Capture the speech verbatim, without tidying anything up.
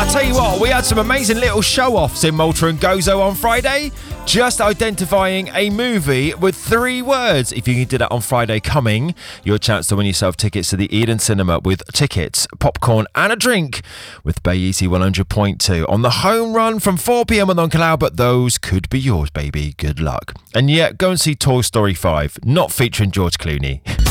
tell you what, we had some amazing little show-offs in Malta and Gozo on Friday, just identifying a movie with three words. If you can do that on Friday coming, your chance to win yourself tickets to the Eden Cinema with tickets, popcorn and a drink with Bay Easy one hundred point two on the home run from four p.m. on Uncle Albert. Those could be yours, baby. Good luck. And yeah, go and see Toy Story five, not featuring George Clooney.